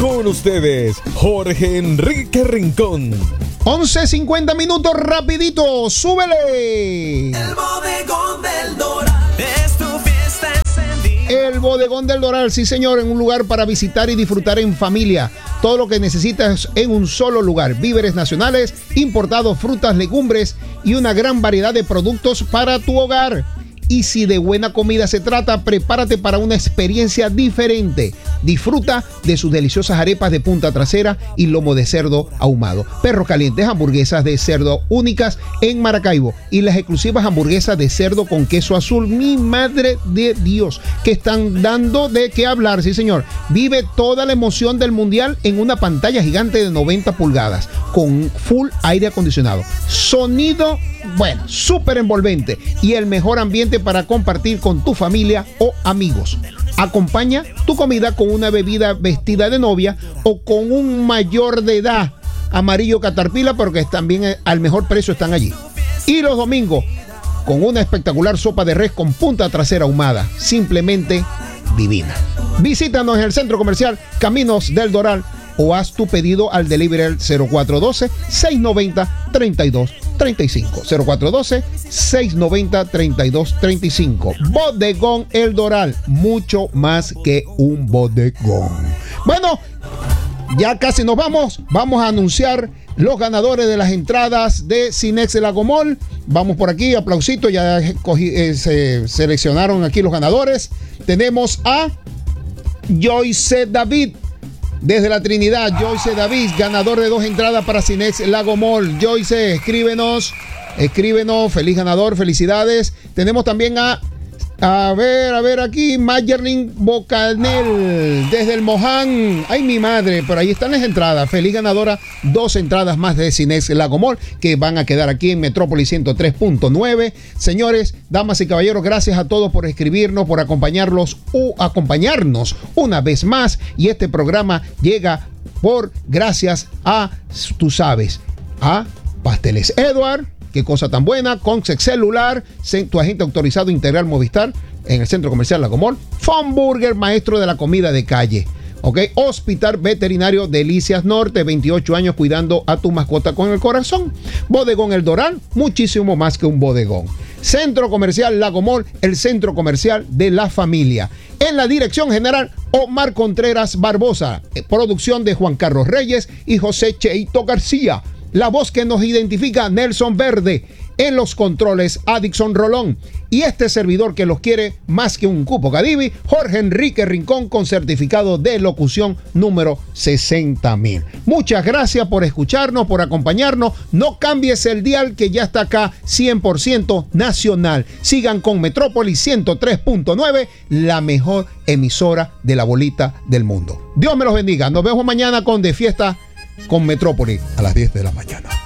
Con ustedes, Jorge Enrique Rincón. 11:50 minutos, rapidito, súbele. El Bodegón del Doral es tu fiesta encendida. El Bodegón del Doral, sí señor, en un lugar para visitar y disfrutar en familia. Todo lo que necesitas en un solo lugar. Víveres nacionales, importados, frutas, legumbres y una gran variedad de productos para tu hogar. Y si de buena comida se trata, prepárate para una experiencia diferente. Disfruta de sus deliciosas arepas de punta trasera y lomo de cerdo ahumado. Perros calientes, hamburguesas de cerdo únicas en Maracaibo. Y las exclusivas hamburguesas de cerdo con queso azul. Mi madre de Dios, que están dando de qué hablar, sí señor. Vive toda la emoción del mundial en una pantalla gigante de 90 pulgadas. Con full aire acondicionado. Sonido, bueno, súper envolvente. Y el mejor ambiente para compartir con tu familia o amigos. Acompaña tu comida con una bebida vestida de novia o con un mayor de edad. Amarillo Caterpillar, porque también al mejor precio están allí. Y los domingos, con una espectacular sopa de res con punta trasera ahumada. Simplemente divina. Visítanos en el Centro Comercial Caminos del Doral o haz tu pedido al delivery 0412-690-3235. 0412-690-3235. Bodegón El Doral, mucho más que un bodegón. Bueno, ya casi nos vamos. Vamos a anunciar los ganadores de las entradas de Cinex Lagomall. Vamos por aquí, aplausito, ya se seleccionaron aquí los ganadores. Tenemos a Joyce David. Desde la Trinidad, Joyce David, ganador de 2 entradas para Cinex Lagomall. Joyce, escríbenos, feliz ganador, felicidades. Tenemos también a ver aquí, Mayerlin Bocanel, desde el Moján. Ay, mi madre, por ahí están las entradas. Feliz ganadora, 2 entradas más de Cinex Lagomall que van a quedar aquí en Metrópolis 103.9. Señores, damas y caballeros, gracias a todos por escribirnos, por acompañarnos una vez más. Y este programa llega gracias a, tú sabes, a Pasteles Edward. Qué cosa tan buena. Concept Celular, tu agente autorizado Integral Movistar en el Centro Comercial Lagomall. Funburger, maestro de la comida de calle. ¿Ok? Hospital Veterinario Delicias Norte, 28 años cuidando a tu mascota con el corazón. Bodegón El Doral, muchísimo más que un bodegón. Centro Comercial Lagomall, el centro comercial de la familia. En la dirección general, Omar Contreras Barbosa. Producción de Juan Carlos Reyes y José Cheito García. La voz que nos identifica, Nelson Verde. En los controles, Adixon Rolón. Y este servidor que los quiere más que un cupo Cadivi, Jorge Enrique Rincón, con certificado de locución número 60.000. Muchas gracias por escucharnos, por acompañarnos. No cambies el dial, que ya está acá 100% nacional. Sigan con Metrópolis 103.9, la mejor emisora de la bolita del mundo. Dios me los bendiga. Nos vemos mañana con De Fiesta con Metrópolis a las 10 de la mañana.